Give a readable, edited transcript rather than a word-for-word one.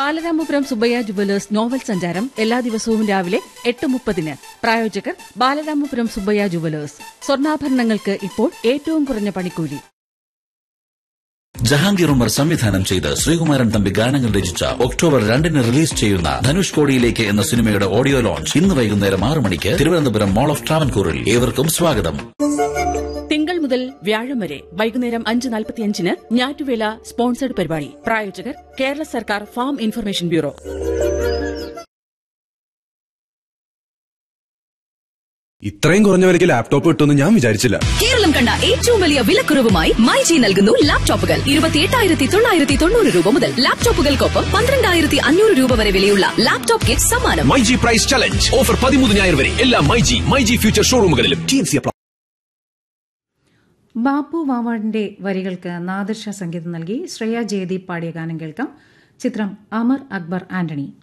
Balaramapuram Subbaiah jewellers novel സഞ്ചാരം എല്ലാ ദിവസവും രാവിലെ 8:30. പ്രായോജകർ ബാലരാമപുരം സുബ്ബയ്യ ജുവലേഴ്സ്. സ്വർണ്ണാഭരണങ്ങൾക്ക് ഇപ്പോൾ ഏറ്റവും കുറഞ്ഞ പണിക്കൂലി. ജഹാംഗീർ ഉമർ സംവിധാനം ചെയ്ത് ശ്രീകുമാരൻ തമ്പി ഗാനങ്ങൾ രചിച്ച ഒക്ടോബർ 2 റിലീസ് ചെയ്യുന്ന ധനുഷ് കോടിയിലേക്ക് എന്ന സിനിമയുടെ ഓഡിയോ ലോഞ്ച് ഇന്ന് വൈകുന്നേരം 6 മണിക്ക് തിരുവനന്തപുരം മോൾ ഓഫ് ട്രാവൻകൂറിൽ. ഏവർക്കും സ്വാഗതം. തിങ്കൾ മുതൽ വ്യാഴം വരെ വൈകുന്നേരം 5:45 ഞാറ്റുവേല സ്പോൺസേഡ് പരിപാടി. പ്രായോജകർ കേരള സർക്കാർ ഫാം ഇൻഫർമേഷൻ ബ്യൂറോ. ഇത്രയും കുറഞ്ഞ വിലയ്ക്ക് ലാപ്ടോപ്പ് കിട്ടുമെന്ന് ഞാൻ വിചാരിച്ചില്ല. കേരളം കണ്ട ഏറ്റവും വലിയ വിലക്കുറവുമായി മൈജി നൽകുന്നു ലാപ്ടോപ്പുകൾ. 28,990 രൂപ മുതൽ ലാപ്ടോപ്പുകൾക്കൊപ്പം 12,500 രൂപ വരെ വിലയുള്ള ലാപ്ടോപ്പ് കിറ്റ് സമ്മാനം. മൈജി പ്രൈസ് ചലഞ്ച് ഓഫർ 13 ഞായർ വരെ എല്ലാ മൈജി ഫ്യൂച്ചർ ഷോറൂമുകളിലും. ബാപ്പു വാവാടിന്റെ വരികൾക്ക് നാദിർ ഷാ സംഗീതം നൽകി ശ്രേയ ജയദീപ് പാടിയ ഗാനം കേൾക്കാം. ചിത്രം അമർ അക്ബർ ആന്റണി.